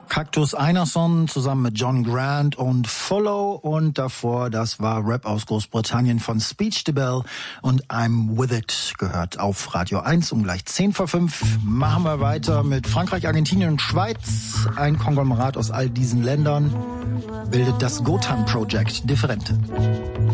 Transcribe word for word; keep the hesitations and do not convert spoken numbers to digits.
Cactus Einerson zusammen mit John Grant und Follow, und davor, das war Rap aus Großbritannien von Speech the Bell und I'm With It, gehört auf Radio eins um gleich zehn vor fünf. Machen wir weiter mit Frankreich, Argentinien und Schweiz. Ein Konglomerat aus all diesen Ländern bildet das Gotan Project Differente.